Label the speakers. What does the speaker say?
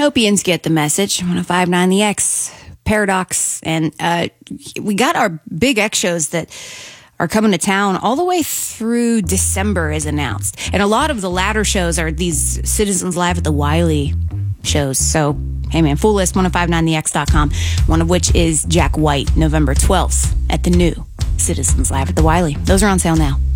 Speaker 1: Technopians get the message. 105.9 The X, Paradox, and we got our big X shows that are coming to town all the way through December is announced. And a lot of the latter shows are these Citizens Live at the Wiley shows. So, hey man, full list, 1059thex.com, one of which is Jack White, November 12th at the new Citizens Live at the Wiley. Those are on sale now.